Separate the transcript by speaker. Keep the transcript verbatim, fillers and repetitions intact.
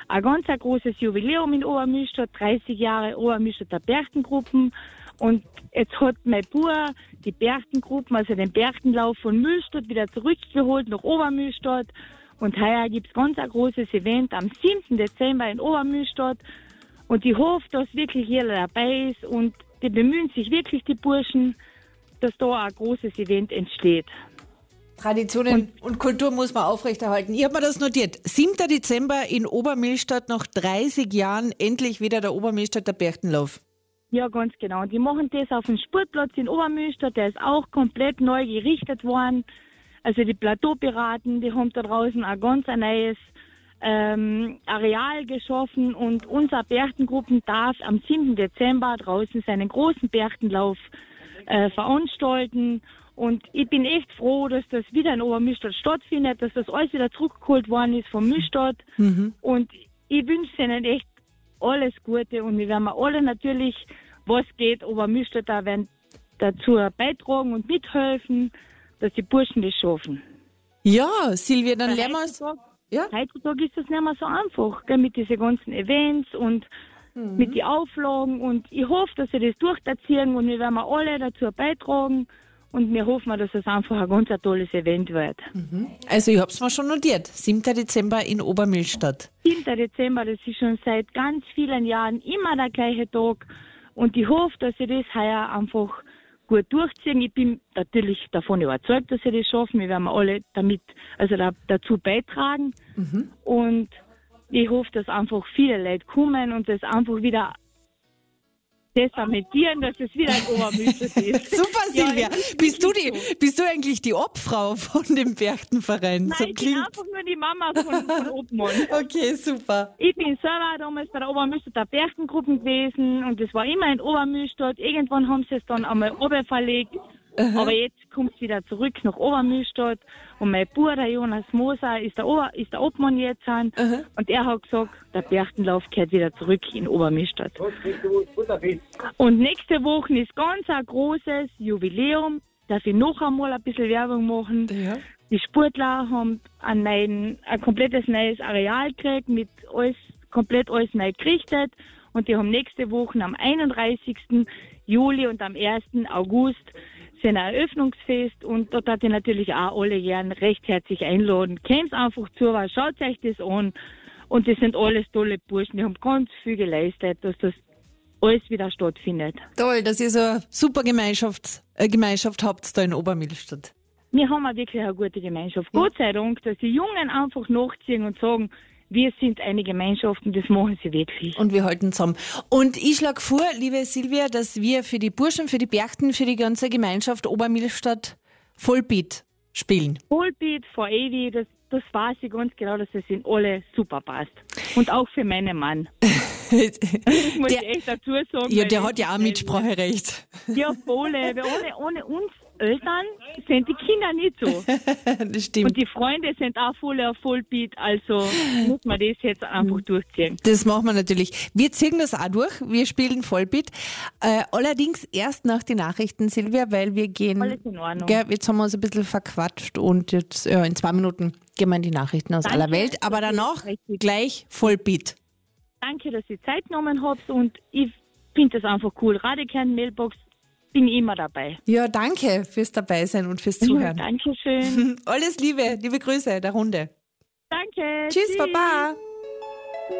Speaker 1: ein ganz ein großes Jubiläum in Obermühlstadt, dreißig Jahre Obermühlstadter Berchtengruppen. Und jetzt hat mein Bruder die Berchtengruppen, also den Berchtenlauf von Mühlstadt wieder zurückgeholt nach Obermühlstadt. Und heuer gibt es ganz ein großes Event am siebten Dezember in Obermühlstadt. Und ich hoffe, dass wirklich jeder dabei ist und die bemühen sich wirklich, die Burschen, dass da ein großes Event entsteht.
Speaker 2: Traditionen und, und Kultur muss man aufrechterhalten. Ich habe mir das notiert. siebten Dezember in Obermühlstadt, nach dreißig Jahren endlich wieder der Obermühlstadter Berchtenlauf.
Speaker 1: Ja, ganz genau. Die machen das auf dem Sportplatz in Obermühlstadt. Der ist auch komplett neu gerichtet worden. Also die Plateaupiraten, die haben da draußen ein ganz ein neues ähm, Areal geschaffen. Und unser Berchtengruppen darf am siebten Dezember draußen seinen großen Berchtenlauf äh, veranstalten. Und ich bin echt froh, dass das wieder in Obermühlstadt stattfindet, dass das alles wieder zurückgeholt worden ist von Mühlstadt. Mhm. Und ich wünsche ihnen echt alles Gute und wir werden alle natürlich, was geht, Obermühlstadt da werden dazu beitragen und mithelfen, dass die Burschen das schaffen.
Speaker 2: Ja, Silvia, dann lernen wir es.
Speaker 1: Ja? Heutzutage ist das nicht mehr so einfach, gell, mit diesen ganzen Events und mhm. mit den Auflagen. Und ich hoffe, dass sie das durchziehen und wir werden alle dazu beitragen. Und wir hoffen, dass es einfach ein ganz ein tolles Event wird.
Speaker 2: Mhm. Also ich habe es mir schon notiert. siebten Dezember in Obermühlstadt.
Speaker 1: siebten Dezember, das ist schon seit ganz vielen Jahren immer der gleiche Tag. Und ich hoffe, dass sie das heuer einfach gut durchziehen. Ich bin natürlich davon überzeugt, dass sie das schaffen. Wir werden alle damit, also da, dazu beitragen. Mhm. Und ich hoffe, dass einfach viele Leute kommen und das einfach wieder testamentieren, dass es wieder ein Obermühlstadt ist.
Speaker 2: Super, Silvia. Ja, bist, du die, so. bist du eigentlich die Obfrau von dem Berchtenverein?
Speaker 1: Nein,
Speaker 2: so
Speaker 1: ich bin einfach nur die Mama von, von Obmann.
Speaker 2: Okay, super.
Speaker 1: Ich bin selber damals bei der Obermühlstadter Berchtengruppen gewesen und das war immer in Obermühlstadt. Irgendwann haben sie es dann einmal oben verlegt. Aha. Aber jetzt kommt es wieder zurück nach Obermühlstadt und mein Bruder Jonas Moser ist der, Ober, ist der Obmann jetzt an. Aha. Und er hat gesagt, der Berchtenlauf kehrt wieder zurück in Obermühlstadt. Und nächste Woche ist ganz ein großes Jubiläum. Darf ich noch einmal ein bisschen Werbung machen? Ja. Die Sportler haben ein, neuen, ein komplettes neues Areal gekriegt, mit alles, komplett alles neu gerichtet. Und die haben nächste Woche am einunddreißigsten Juli und am ersten August sein Eröffnungsfest und dort hat ich natürlich auch alle gern recht herzlich einladen. Kommt einfach zu, weil schaut euch das an und das sind alles tolle Burschen, die haben ganz viel geleistet, dass das alles wieder stattfindet.
Speaker 2: Toll, dass ihr so eine super Gemeinschaft, äh, Gemeinschaft habt da in Obermühlstadt.
Speaker 1: Wir haben auch wirklich eine gute Gemeinschaft. Ja. Gott sei Dank, dass die Jungen einfach nachziehen und sagen, wir sind eine Gemeinschaft und das machen sie wirklich.
Speaker 2: Und wir halten zusammen. Und ich schlage vor, liebe Silvia, dass wir für die Burschen, für die Berchten, für die ganze Gemeinschaft Obermühlstadt Vollbeat spielen.
Speaker 1: Vollbeat, for ewig, das, das weiß ich ganz genau, dass das in alle super passt. Und auch für meinen Mann. Das muss der, ich echt dazu sagen.
Speaker 2: Ja, der hat ja auch Mitspracherecht.
Speaker 1: Ja, voll. Ohne, ohne uns Eltern sind die Kinder nicht so.
Speaker 2: Das stimmt.
Speaker 1: Und die Freunde sind auch voll auf Vollbeat, also muss man das jetzt einfach durchziehen.
Speaker 2: Das machen wir natürlich. Wir ziehen das auch durch, wir spielen Vollbeat. Äh, allerdings erst nach den Nachrichten, Silvia, weil wir gehen... Alles in Ordnung. Gell, jetzt haben wir uns ein bisschen verquatscht und jetzt ja, in zwei Minuten gehen wir in die Nachrichten aus Danke, aller Welt, aber danach gleich Vollbeat.
Speaker 1: Danke, dass ihr Zeit genommen habt und ich finde das einfach cool. Radikern, Mailbox, bin immer dabei.
Speaker 2: Ja, danke fürs Dabeisein und fürs Zuhören.
Speaker 1: Ja, Dankeschön.
Speaker 2: Alles Liebe, liebe Grüße der Runde.
Speaker 1: Danke.
Speaker 2: Tschüss, tschüss. Baba.